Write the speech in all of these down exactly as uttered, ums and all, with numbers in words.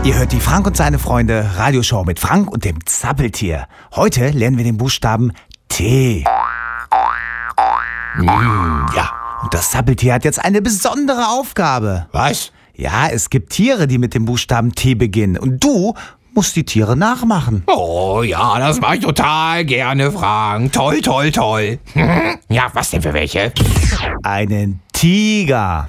Ihr hört die Frank und seine Freunde Radioshow mit Frank und dem Zappeltier. Heute lernen wir den Buchstaben T. Mm, ja, und das Zappeltier hat jetzt eine besondere Aufgabe. Was? Ja, es gibt Tiere, die mit dem Buchstaben T beginnen. Und du musst die Tiere nachmachen. Oh ja, das mache ich total gerne, Frank. Toll, toll, toll. Ja, was denn für welche? Einen Tiger.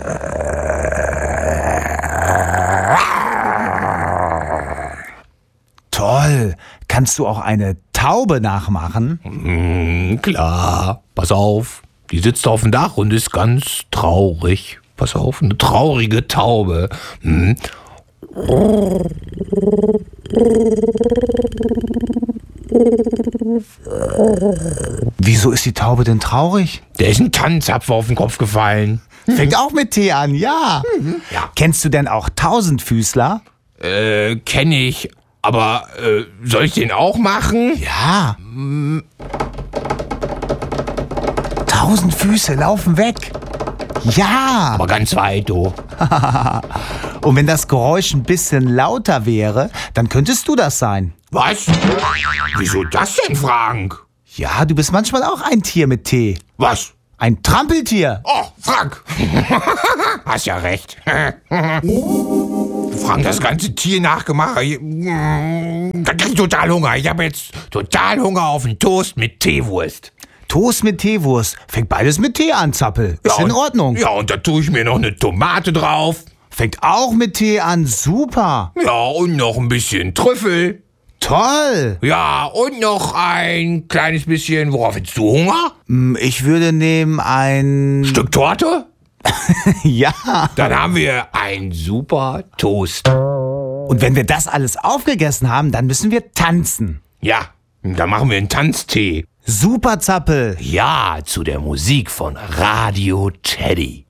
Toll. Kannst du auch eine Taube nachmachen? Hm, klar. Pass auf. Die sitzt auf dem Dach und ist ganz traurig. Pass auf, eine traurige Taube. Hm. Wieso ist die Taube denn traurig? Der ist ein Tannenzapfer auf den Kopf gefallen. Fängt auch mit T an, ja. Ja. Kennst du denn auch Tausendfüßler? Äh, kenn ich. Aber äh, soll ich den auch machen? Ja. Tausend Füße laufen weg. Ja. Aber ganz weit, du. Und wenn das Geräusch ein bisschen lauter wäre, dann könntest du das sein. Was? Wieso das denn, Frank? Ja, du bist manchmal auch ein Tier mit T. Was? Ein Trampeltier. Oh, Frank. Hast ja recht. Frank, das ganze Tier nachgemacht. Da krieg ich total Hunger. Ich habe jetzt total Hunger auf einen Toast mit Teewurst. Toast mit Teewurst. Fängt beides mit T an, Zappel. Ist Ja, in und- Ordnung. Ja, und da tue ich mir noch eine Tomate drauf. Fängt auch mit T an. Super. Ja, und noch ein bisschen Trüffel. Toll. Ja, und noch ein kleines bisschen. Worauf hättest du Hunger? Hm, Ich würde nehmen ein... Stück Torte? Ja. Dann haben wir ein super Toast. Und wenn wir das alles aufgegessen haben, dann müssen wir tanzen. Ja, dann machen wir einen Tanztee. Super, Zappel. Ja, zu der Musik von Radio Teddy.